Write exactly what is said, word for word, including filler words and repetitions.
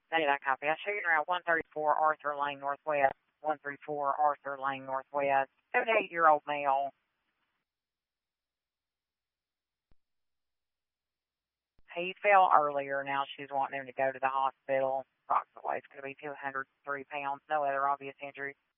Say that copy. I shooting around one thirty-four Arthur Lane Northwest. one thirty-four Arthur Lane Northwest. seventy-eight-year-old male. He fell earlier. Now she's wanting him to go to the hospital. Approximately, it's going to be two hundred three pounds. No other obvious injuries.